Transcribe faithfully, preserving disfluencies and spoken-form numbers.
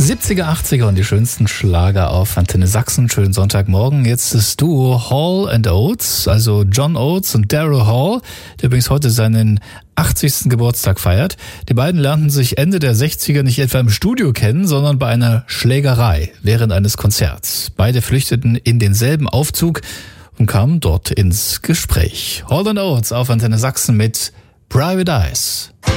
siebziger, achtziger und die schönsten Schlager auf Antenne Sachsen. Schönen Sonntagmorgen. Jetzt das Duo Hall and Oates, also John Oates und Daryl Hall, der übrigens heute seinen achtzigsten Geburtstag feiert. Die beiden lernten sich Ende der sechziger nicht etwa im Studio kennen, sondern bei einer Schlägerei während eines Konzerts. Beide flüchteten in denselben Aufzug und kamen dort ins Gespräch. Hall and Oates auf Antenne Sachsen mit Private Eyes.